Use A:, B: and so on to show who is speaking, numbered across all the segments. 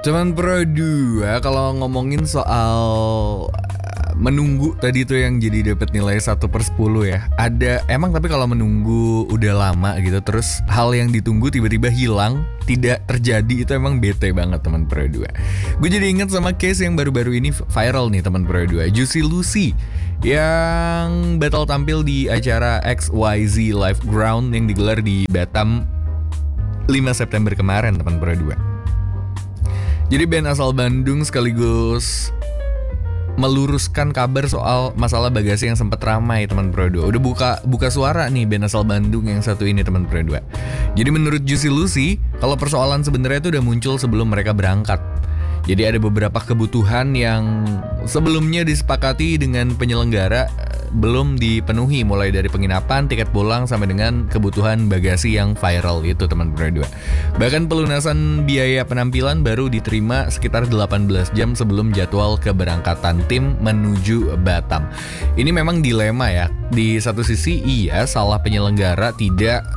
A: Cuman Pro 2 kalau ngomongin soal menunggu tadi tuh yang jadi dapat nilai 1/10 ya. Ada emang, tapi kalau menunggu udah lama gitu terus hal yang ditunggu tiba-tiba hilang, tidak terjadi, itu emang bete banget teman Pro 2. Gue jadi inget sama case yang baru-baru ini viral nih teman Pro 2, Juicy Lucy yang batal tampil di acara XYZ Live Ground yang digelar di Batam 5 September kemarin teman Pro 2. Jadi band asal Bandung sekaligus meluruskan kabar soal masalah bagasi yang sempat ramai teman Pro 2. Udah buka suara nih band asal Bandung yang satu ini teman Pro 2. Jadi menurut Juicy Lucy, kalau persoalan sebenarnya itu udah muncul sebelum mereka berangkat. Jadi ada beberapa kebutuhan yang sebelumnya disepakati dengan penyelenggara belum dipenuhi, mulai dari penginapan, tiket pulang, sampai dengan kebutuhan bagasi yang viral itu teman Pro 2. Bahkan pelunasan biaya penampilan baru diterima sekitar 18 jam sebelum jadwal keberangkatan tim menuju Batam. Ini memang dilema ya. Di satu sisi iya, salah penyelenggara tidak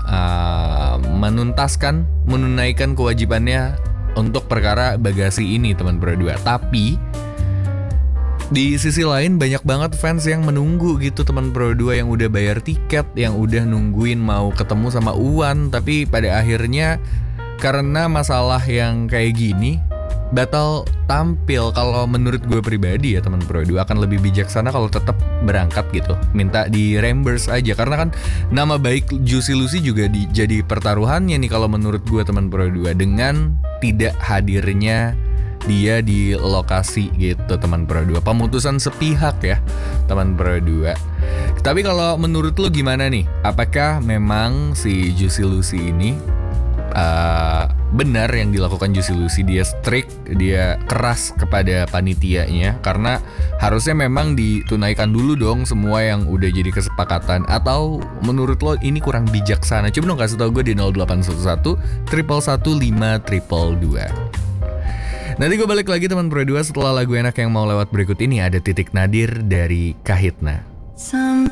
A: menunaikan kewajibannya untuk perkara bagasi ini teman Pro 2. Tapi di sisi lain banyak banget fans yang menunggu gitu teman Pro 2, yang udah bayar tiket, yang udah nungguin mau ketemu sama Uwan, tapi pada akhirnya karena masalah yang kayak gini batal tampil. Kalau menurut gue pribadi ya teman Pro 2 akan lebih bijaksana kalau tetap berangkat gitu, minta di reimburse aja, karena kan nama baik Juicy Lucy juga jadi pertaruhannya nih kalau menurut gue teman Pro 2 dengan tidak hadirnya dia di lokasi gitu teman Pro 2. Pemutusan sepihak ya teman Pro 2. Tapi kalau menurut lu gimana nih? Apakah memang si Juicy Lucy ini benar yang dilakukan Juicy Lucy? Dia strict, dia keras kepada panitianya, karena harusnya memang ditunaikan dulu dong semua yang udah jadi kesepakatan. Atau menurut lo ini kurang bijaksana? Coba dong kasih tau gue di 0811 111 522. Nanti gue balik lagi teman Pro 2 setelah lagu enak yang mau lewat berikut ini. Ada Titik Nadir dari Kahitna.